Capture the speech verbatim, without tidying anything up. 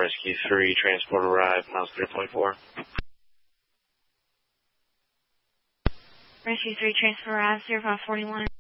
Rescue three, transport arrived, miles three point four. Rescue three, transport arrived, zero five forty-one.